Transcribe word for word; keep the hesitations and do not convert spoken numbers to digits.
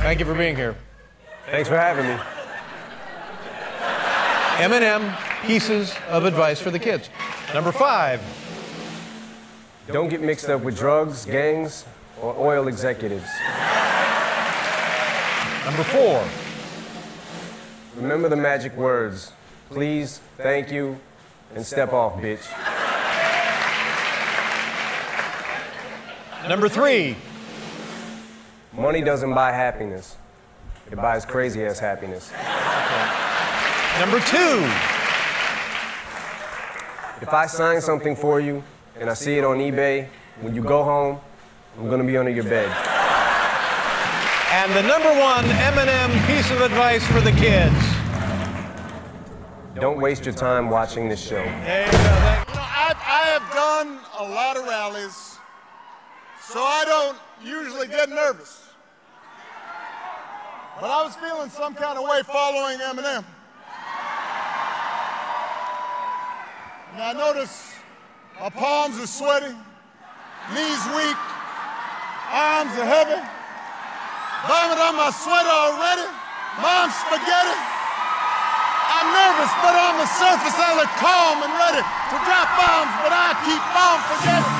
Thank you for being here. Thanks for having me. M and M, pieces of advice for the kids. Number five. Don't get mixed up with drugs, gangs, or oil executives. Number four. Remember the magic words. Please, thank you, and step off, bitch. Number three. Money doesn't buy happiness. It buys crazy-ass happiness. Number two. If I sign something for you and I see it on eBay, when you go home, I'm gonna be under your bed. And the number one M and M piece of advice for the kids. Don't waste your time watching this show. There you go. Thank- You know, I've, I have done a lot of rallies, so I don't usually get nervous. But I was feeling some kind of way following Eminem. And I notice my palms are sweaty, knees weak, arms are heavy, vomit on my sweater already, mom's spaghetti. I'm nervous, but on the surface I look calm and ready to drop bombs, but I keep on forgetting.